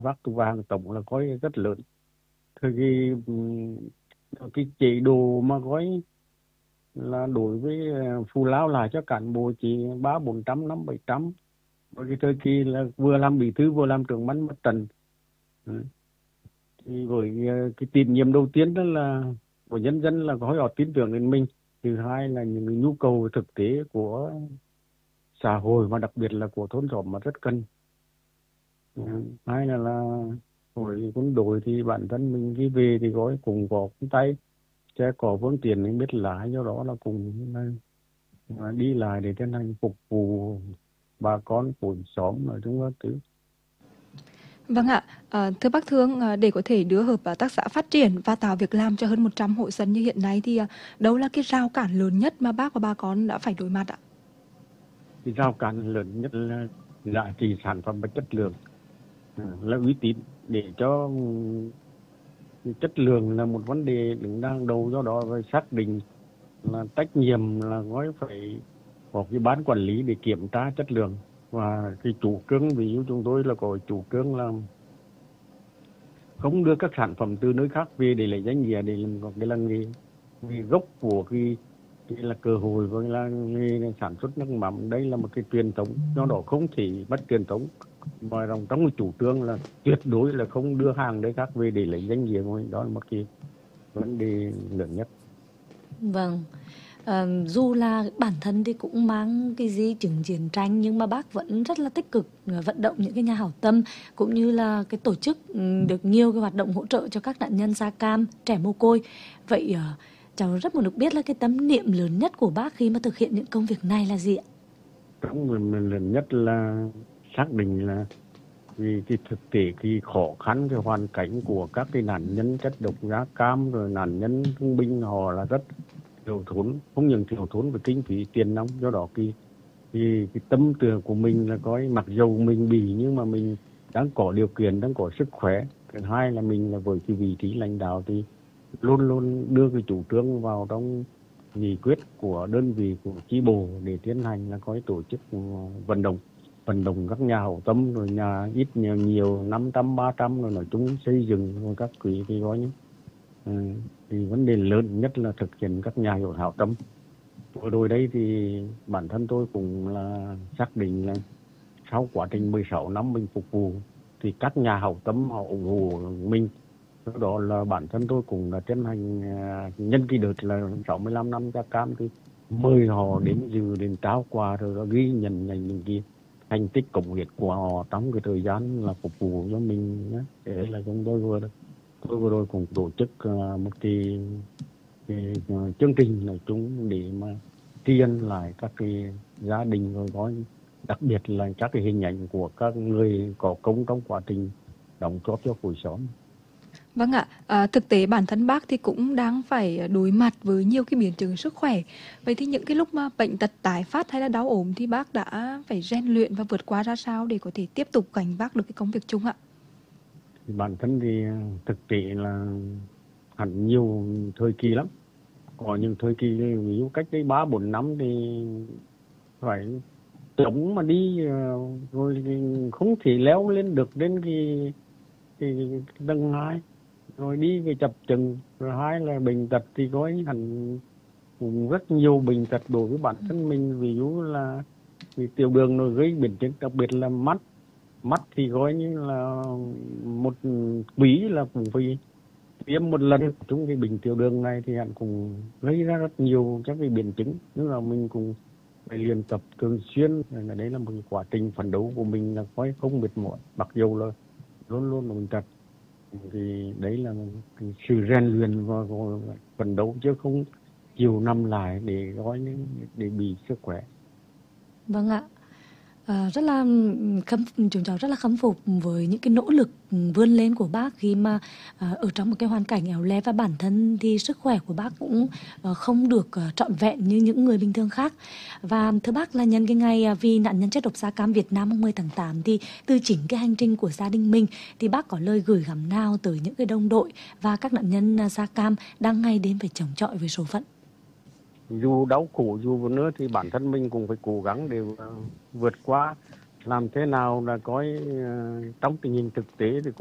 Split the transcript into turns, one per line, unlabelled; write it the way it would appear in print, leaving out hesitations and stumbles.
vác tu vàng tổng là gói rất lớn. Thời cái chế độ mà gói là đối với phù lao lại cho cán bộ chỉ 300-400, 500-700. Bởi cái thời kỳ là vừa làm bí thư vừa làm trưởng ban mặt trận. Ừ. Thì với cái tín nhiệm đầu tiên đó là của nhân dân là có họ tin tưởng đến mình. Thứ hai là những cái nhu cầu thực tế của xã hội và đặc biệt là của thôn xóm mà rất cần. Ừ. Hai là với quân đội thì bản thân mình đi về thì gói cùng có cũng tay sẽ có phương tiện mình biết lái, do đó là cùng đi lại để tiến hành phục vụ bà con của xóm nói chung là thứ.
Vâng ạ, thưa bác Thương, để có thể đưa hợp tác xã phát triển và tạo việc làm cho hơn 100 hộ dân như hiện nay thì đâu là cái rào cản lớn nhất mà bác và bà con đã phải đối mặt ạ?
Cái rào cản lớn nhất là giá trị sản phẩm và chất lượng, là uy tín. Để cho chất lượng là một vấn đề đứng hàng đầu, do đó phải xác định là trách nhiệm là gói phải có cái ban quản lý để kiểm tra chất lượng. Và cái chủ trương, ví dụ chúng tôi là có chủ trương là không đưa các sản phẩm từ nơi khác về để lấy danh nghĩa, để làm cái là nghề gốc của cái là cơ hội, với là nghề sản xuất nước mắm. Đây là một cái truyền thống, do đó không chỉ mất truyền thống mà trong cái chủ trương là tuyệt đối là không đưa hàng nơi khác về để lấy danh nghĩa của mình. Đó là một cái vấn đề lớn nhất.
Vâng. Dù là bản thân thì cũng mang cái di chứng chiến tranh, nhưng mà bác vẫn rất là tích cực vận động những cái nhà hảo tâm, cũng như là cái tổ chức được nhiều cái hoạt động hỗ trợ cho các nạn nhân da cam, trẻ mồ côi. Vậy cháu rất muốn được biết là cái tâm niệm lớn nhất của bác khi mà thực hiện những công việc này là gì ạ?
Trong mình lớn nhất là xác định là vì cái thực tế, cái khó khăn, cái hoàn cảnh của các cái nạn nhân chất độc da cam, rồi nạn nhân thương binh, họ là rất thiếu thốn, không những thiếu thốn về kinh phí tiền nong. Do đó cái tâm tưởng của mình là coi mặc dầu mình bị nhưng mà mình đang có điều kiện, đang có sức khỏe. Thứ hai là mình là với cái vị trí lãnh đạo thì luôn luôn đưa cái chủ trương vào trong nghị quyết của đơn vị, của chi bộ để tiến hành là có tổ chức vận động các nhà hảo tâm, rồi nhà ít nhiều nhiều 500-300, rồi nói chung xây dựng, rồi các quỹ thì có những thì vấn đề lớn nhất là thực hiện các nhà hảo tâm. Vừa rồi đây thì bản thân tôi cũng là xác định là sau quá trình 16 năm mình phục vụ thì các nhà hảo tâm họ ủng hộ mình. Do đó là bản thân tôi cũng là tiến hành nhân cái đợt là 65 năm da cam thì mời họ đến dự, đến trao quà, rồi đó ghi nhận những cái thành tích cống hiến của họ trong cái thời gian là phục vụ cho mình nhé. Thế là chúng tôi vừa rồi cũng tổ chức một cái chương trình nói chung để mà tri ân lại các cái gia đình, rồi có đặc biệt là các cái hình ảnh của các người có công trong quá trình đóng góp cho cuộc sống.
Vâng ạ, thực tế bản thân bác thì cũng đang phải đối mặt với nhiều cái biến chứng sức khỏe. Vậy thì những cái lúc mà bệnh tật tái phát hay là đau ốm thì bác đã phải rèn luyện và vượt qua ra sao để có thể tiếp tục gánh vác được cái công việc chung ạ?
Thì bản thân thì thực tế là hẳn nhiều thời kỳ lắm. Có những thời kỳ ví dụ cách đây 3-4 năm thì phải chống mà đi, rồi thì không thể leo lên được đến cái tầng 2, rồi đi về chập chừng. Rồi hai là bệnh tật thì có hẳn cũng rất nhiều bệnh tật đối với bản thân mình, ví dụ là thì tiểu đường rồi gây biến chứng, đặc biệt là mắt thì coi như là một quý là cũng phải tiêm một lần. Trong cái bệnh tiểu đường này thì hẳn cũng gây ra rất nhiều các cái biến chứng, nhưng mà mình cũng phải luyện tập thường xuyên. Đấy là một cái quá trình phấn đấu của mình là coi không mệt mỏi, mặc dù là luôn luôn là bệnh tật. Thì đấy là cái sự rèn luyện và phấn đấu, chứ không chịu nằm lại để gói để bị sức khỏe.
Vâng ạ. Rất là chúng cháu rất là khâm phục với những cái nỗ lực vươn lên của bác khi mà ở trong một cái hoàn cảnh éo le, và bản thân thì sức khỏe của bác cũng không được trọn vẹn như những người bình thường khác. Và thưa bác, là nhân cái ngày vì nạn nhân chất độc da cam Việt Nam 10 tháng 8 thì từ chính cái hành trình của gia đình mình thì bác có lời gửi gắm nào tới những cái đồng đội và các nạn nhân da cam đang ngày đêm phải chống chọi với số phận?
Dù đau khổ dù nữa thì bản thân mình cũng phải cố gắng để vượt qua làm thế nào là coi trong tình hình thực tế thì